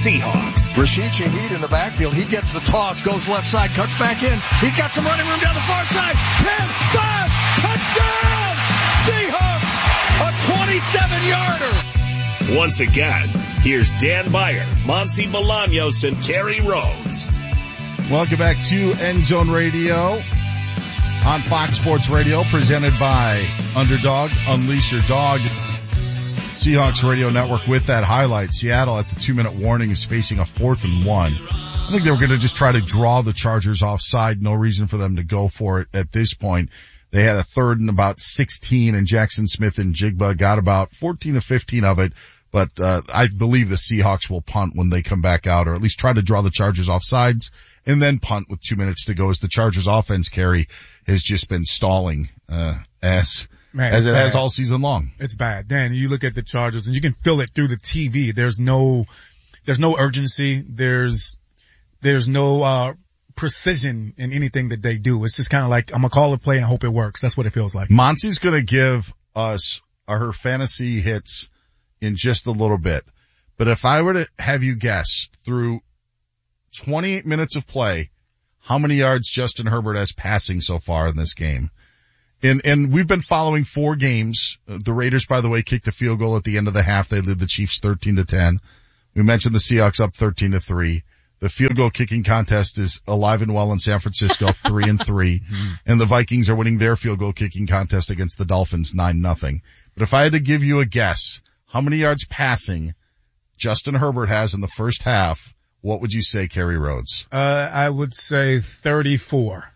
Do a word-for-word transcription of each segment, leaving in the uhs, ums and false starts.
Seahawks. Rashid Shaheed in the backfield. He gets the toss, goes left side, cuts back in. He's got some running room down the far side. ten, five, touchdown! Seahawks, a twenty-seven yarder. Once again, here's Dan Beyer, Monty Bolaños, and Kerry Rhodes. Welcome back to End Zone Radio on Fox Sports Radio, presented by Underdog. Unleash your dog. Seahawks Radio Network with that highlight. Seattle at the two-minute warning is facing a fourth and one. I think they were going to just try to draw the Chargers offside. No reason for them to go for it at this point. They had a third and about sixteen, and Jackson Smith and Jigba got about fourteen or fifteen of it. But uh I believe the Seahawks will punt when they come back out, or at least try to draw the Chargers offsides and then punt with two minutes to go, as the Chargers offense, Kerry, has just been stalling uh as Man, as it bad. has all season long. It's bad. Dan, you look at the Chargers and you can feel it through the T V. There's no, there's no urgency. There's, there's no, uh, precision in anything that they do. It's just kind of like, I'm gonna call a play and hope it works. That's what it feels like. Monty's gonna give us uh, her fantasy hits in just a little bit. But if I were to have you guess through twenty-eight minutes of play, how many yards Justin Herbert has passing so far in this game? And, and we've been following four games. The Raiders, by the way, kicked a field goal at the end of the half. They led the Chiefs thirteen to ten. We mentioned the Seahawks up thirteen to three. The field goal kicking contest is alive and well in San Francisco, three and three. And the Vikings are winning their field goal kicking contest against the Dolphins, nine nothing. But if I had to give you a guess, how many yards passing Justin Herbert has in the first half, what would you say, Kerry Rhodes? Uh, I would say thirty-four.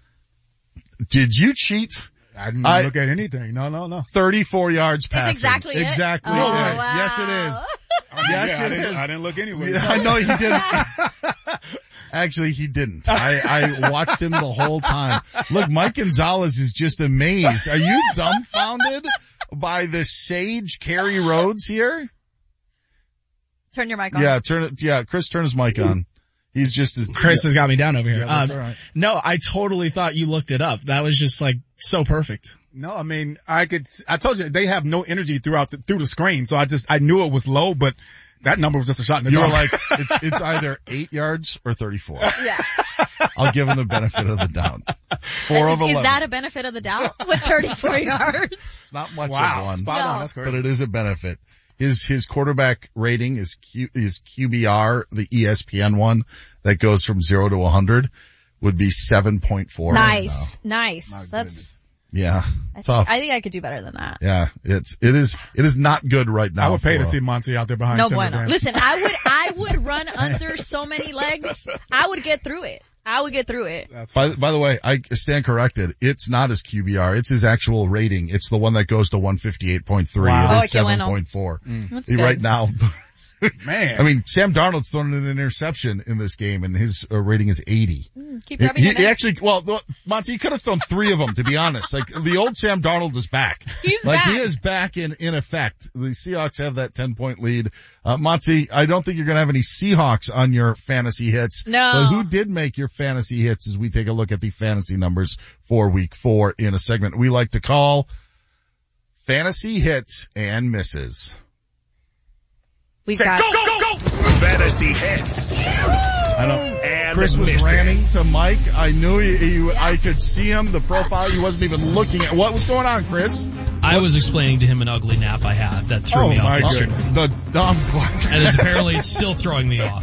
Did you cheat? I didn't I, look at anything. No, no, no. thirty-four yards passing. That's exactly it? Exactly. Oh, it is. wow. Yes, it is. Yes, yeah, it I is. I didn't look anyway. I know he didn't. Actually, he didn't. I, I watched him the whole time. Look, Mike Gonzalez is just amazed. Are you dumbfounded by the sage Kerry Rhodes here? Turn your mic on. Yeah, turn it. Yeah, Chris, turn his mic on. He's just as Chris has got me down over here. Yeah, that's um, all right. No, I totally thought you looked it up. That was just like so perfect. No, I mean, I could, I told you they have no energy throughout the, through the screen. So I just, I knew it was low, but that number was just a shot in the You were dark. like, it's, it's either eight yards or thirty-four. Yeah. I'll give him the benefit of the doubt. Four is, of eleven. is that a benefit of the doubt with thirty-four yards? It's not much Wow, of one, spot No. on. That's great. but it is a benefit. His, his quarterback rating is Q, his Q B R, the E S P N one that goes from zero to one hundred would be seven point four. Nice. Right now. Nice. My That's, goodness. Yeah. I Tough. think, I think I could do better than that. Yeah. It's, it is, it is not good right now. I would pay for, to see Monty out there behind No center. bueno. Dan. Listen, I would, I would run under so many legs. I would get through it. I would get through it. That's By, by the way, I stand corrected. It's not his Q B R. It's his actual rating. It's the one that goes to one fifty-eight point three. Wow. It Oh, is qué bueno. seven point four. That's He good. right now. man. I mean, Sam Darnold's thrown an interception in this game, and his uh, rating is eighty. Keep He, rubbing he, it he in. actually, well, the- Monty, he could have thrown three of them, to be honest. Like, the old Sam Darnold is back. He's like, back. he is back in, in effect. The Seahawks have that ten-point lead. Uh, Monty, I don't think you're gonna have any Seahawks on your fantasy hits. No. But who did make your fantasy hits as we take a look at the fantasy numbers for week four in a segment we like to call Fantasy Hits and Misses. We've got, Go, go, go! Fantasy hits. I know. And Chris was misses. ranting to Mike. I knew he, he, I could see him, the profile. He wasn't even looking at. What was going on, Chris? I was explaining to him an ugly nap I had that threw Oh me my off goodness. yesterday. The dumb question. And it's apparently it's still throwing me off.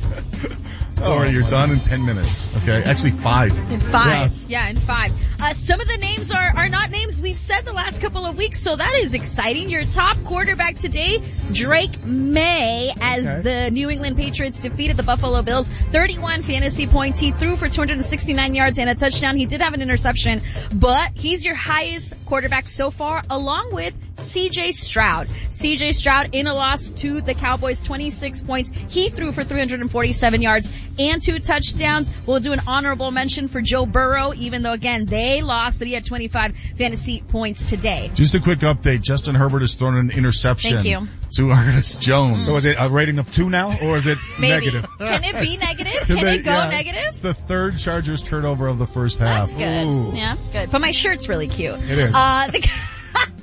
All right, you're done in ten minutes. Okay, actually five. in five. Yes. Yeah, in five. Uh, some of the names are, are not names we've said the last couple of weeks, so that is exciting. Your top quarterback today, Drake May, as Okay. the New England Patriots defeated the Buffalo Bills. thirty-one fantasy points. He threw for two hundred sixty-nine yards and a touchdown. He did have an interception, but he's your highest quarterback so far, along with C J Stroud. C J Stroud in a loss to the Cowboys, twenty-six points. He threw for three hundred forty-seven yards and two touchdowns. We'll do an honorable mention for Joe Burrow, even though again they lost, but he had twenty-five fantasy points today. Just a quick update. Justin Herbert has thrown an interception Thank you. to Ernest Jones. So is it a rating of two now, or is it Maybe. negative? Can it be negative? Could Can they- it go yeah, negative? It's the third Chargers turnover of the first half. That's good. Ooh. Yeah, that's good. But my shirt's really cute. It is. Uh, the,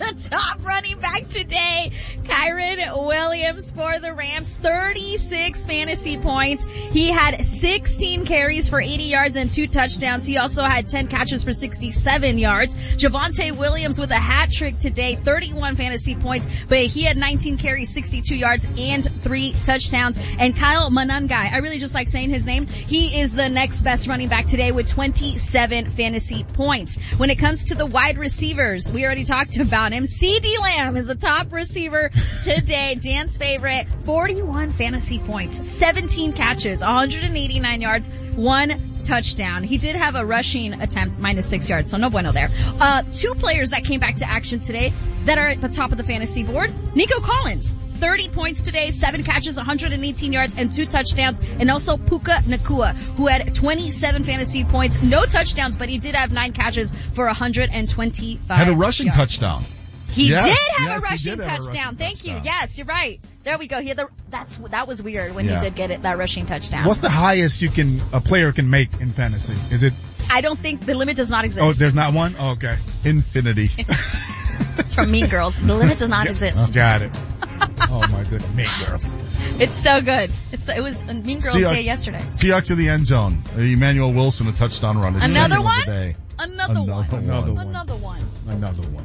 the top running back today. Kyren Williams for the Rams, thirty-six fantasy points. He had sixteen carries for eighty yards and two touchdowns. He also had ten catches for sixty-seven yards. Javonte Williams with a hat trick today, thirty-one fantasy points, but he had nineteen carries, sixty-two yards, and three touchdowns. And Kyle Monangai, I really just like saying his name. He is the next best running back today with twenty-seven fantasy points. When it comes to the wide receivers, we already talked about him. CeeDee Lamb is the top receiver today. Dan's favorite, forty-one fantasy points, seventeen catches, one hundred eighty-nine yards, one touchdown. He did have a rushing attempt, minus six yards, so no bueno there. Uh, two players that came back to action today that are at the top of the fantasy board. Nico Collins, thirty points today, seven catches, one hundred eighteen yards, and two touchdowns. And also Puka Nacua, who had twenty-seven fantasy points, no touchdowns, but he did have nine catches for one hundred twenty-five Had a rushing yards. touchdown. He Yes, did have yes, a he rushing did have a touchdown. rushing Thank touchdown. you. Yes, you're right. There we go. He had the, that's, that was weird when Yeah. he did get it, that rushing touchdown. What's the highest you can, a player can make in fantasy? Is it, I don't think the limit does not exist. oh, there's not one? Oh, okay. Infinity. It's from Mean Girls. The limit does not exist. Got it. Oh my goodness. Mean Girls. It's so good. It's, it was a Mean Girls See, I- Day yesterday. Seahawks in the end zone. Emmanuel Wilson, a touchdown run. His Another second of one? the day. Another, Another one. one. Another one. Another one. Another one.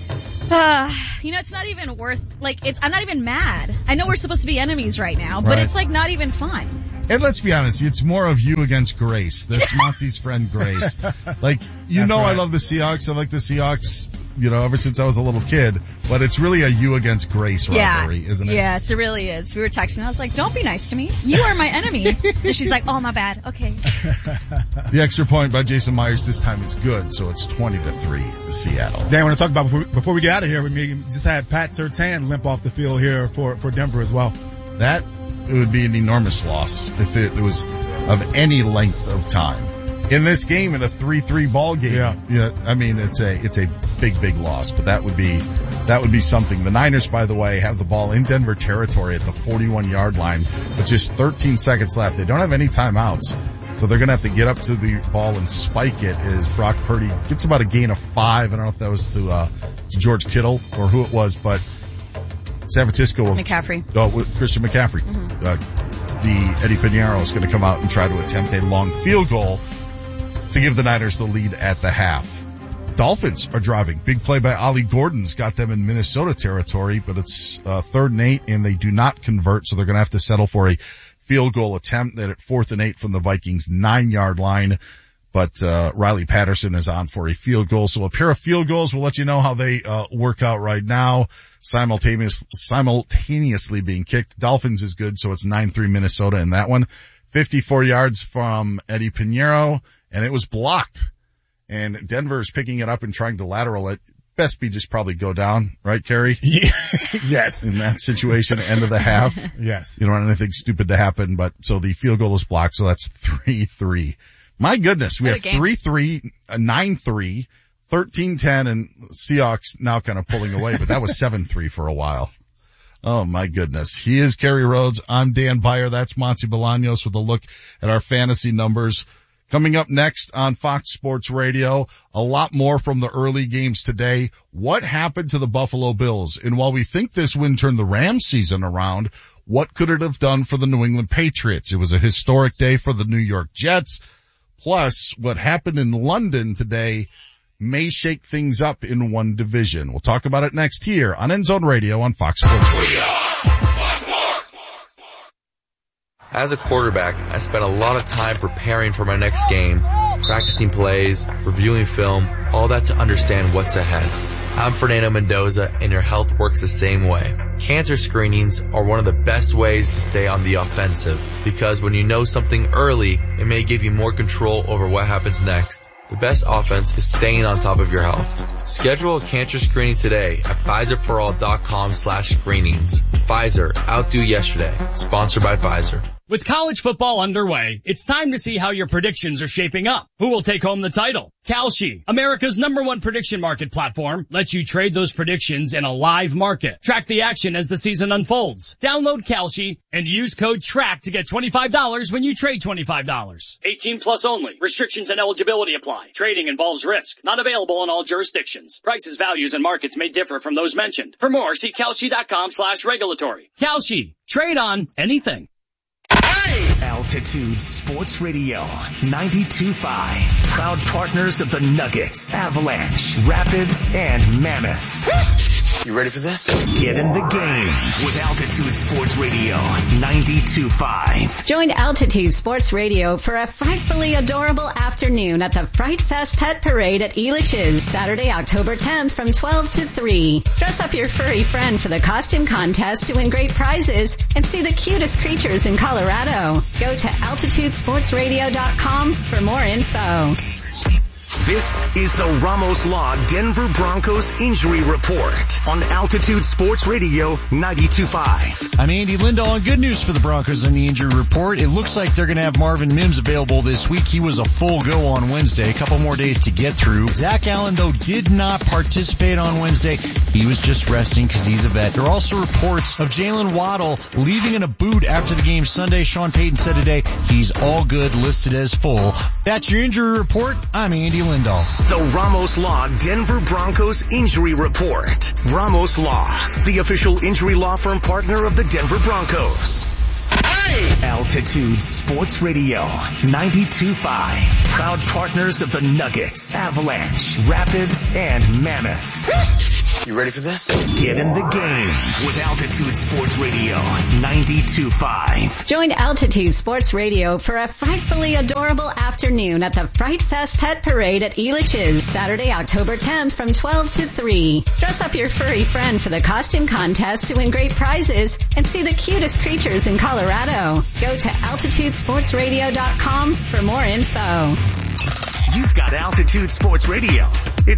Uh, you know, it's not even worth, like, it's, I'm not even mad. I know we're supposed to be enemies right now, but Right. it's like not even fun. And let's be honest, it's more of you against Grace. That's Monty's friend Grace. Like, you That's know I right. love the Seahawks. I like the Seahawks, you know, ever since I was a little kid. But it's really a you against Grace rivalry, yeah. isn't it? Yes, it really is. We were texting. I was like, don't be nice to me. You are my enemy. And she's like, oh, my bad. Okay. The extra point by Jason Myers this time is good, so it's twenty to three to Seattle. Dan, I want to talk about before, before we get out of here, we just had Pat Surtain limp off the field here for, for Denver as well. That it would be an enormous loss if it was of any length of time. In this game, in a three three ball game, Yeah. yeah, I mean, it's a, it's a big, big loss, but that would be, that would be something. The Niners, by the way, have the ball in Denver territory at the forty-one yard line with just thirteen seconds left. They don't have any timeouts, so they're gonna have to get up to the ball and spike it as Brock Purdy gets about a gain of five. I don't know if that was to, uh, to George Kittle or who it was, but San Francisco will, McCaffrey. Oh, with Christian McCaffrey. Mm-hmm. Uh, the Eddie Pinheiro is going to come out and try to attempt a long field goal to give the Niners the lead at the half. Dolphins are driving. Big play by Ollie Gordon's got them in Minnesota territory, but it's uh, third and eight, and they do not convert, so they're going to have to settle for a field goal attempt. That at fourth and eight from the Vikings nine yard line. But uh Riley Patterson is on for a field goal. So a pair of field goals. We'll let you know how they uh work out right now. Simultaneous, simultaneously being kicked. Dolphins is good, so it's nine three Minnesota in that one. fifty-four yards from Eddie Pinheiro, and it was blocked. And Denver is picking it up and trying to lateral it. Best be just probably go down, right, Kerry? Yeah. Yes. In that situation, end of the half. Yes. You don't want anything stupid to happen, but so the field goal is blocked, so that's three three. My goodness, we What a have game. three three, uh, nine three, thirteen ten, and Seahawks now kind of pulling away, but that was seven three for a while. Oh my goodness. He is Kerry Rhodes. I'm Dan Byer. That's Monty Bolaños with a look at our fantasy numbers. Coming up next on Fox Sports Radio, a lot more from the early games today. What happened to the Buffalo Bills? And while we think this win turned the Rams season around, what could it have done for the New England Patriots? It was a historic day for the New York Jets. Plus, what happened in London today may shake things up in one division. We'll talk about it next here on End Zone Radio on Fox Sports Radio. As a quarterback, I spent a lot of time preparing for my next game, practicing plays, reviewing film, all that to understand what's ahead. I'm Fernando Mendoza, and your health works the same way. Cancer screenings are one of the best ways to stay on the offensive, because when you know something early, it may give you more control over what happens next. The best offense is staying on top of your health. Schedule a cancer screening today at Pfizer For All dot com slash screenings. Pfizer, outdo yesterday. Sponsored by Pfizer. With college football underway, it's time to see how your predictions are shaping up. Who will take home the title? Kalshi, America's number one prediction market platform, lets you trade those predictions in a live market. Track the action as the season unfolds. Download Kalshi and use code TRACK to get twenty-five dollars when you trade twenty-five dollars. eighteen plus only. Restrictions and eligibility apply. Trading involves risk. Not available in all jurisdictions. Prices, values, and markets may differ from those mentioned. For more, see Kalshi.com slash regulatory. Kalshi. Trade on anything. Altitude Sports Radio ninety-two point five. Proud partners of the Nuggets, Avalanche, Rapids, and Mammoth. You ready for this? Get in the game with Altitude Sports Radio ninety-two point five. Join Altitude Sports Radio for a frightfully adorable afternoon at the Fright Fest Pet Parade at Elitch's, Saturday, October tenth from twelve to three. Dress up your furry friend for the costume contest to win great prizes and see the cutest creatures in Colorado. Go to altitude sports radio dot com for more info. This is the Ramos Law Denver Broncos Injury Report on Altitude Sports Radio ninety-two point five. I'm Andy Lindahl, and good news for the Broncos on the injury report. It looks like they're going to have Marvin Mims available this week. He was a full go on Wednesday, a couple more days to get through. Zach Allen, though, did not participate on Wednesday. He was just resting because he's a vet. There are also reports of Jalen Waddle leaving in a boot after the game Sunday. Sean Payton said today he's all good, listed as full. That's your injury report. I'm Andy Lindahl. The Ramos Law Denver Broncos Injury Report. Ramos Law, the official injury law firm partner of the Denver Broncos. Altitude Sports Radio ninety-two point five. Proud partners of the Nuggets, Avalanche, Rapids, and Mammoth. You ready for this? Get in the game with Altitude Sports Radio ninety-two point five. Join Altitude Sports Radio for a frightfully adorable afternoon at the Fright Fest Pet Parade at Elitch's, Saturday, October tenth from twelve to three. Dress up your furry friend for the costume contest to win great prizes and see the cutest creatures in Colorado. Go to altitude sports radio dot com for more info. You've got Altitude Sports Radio. It's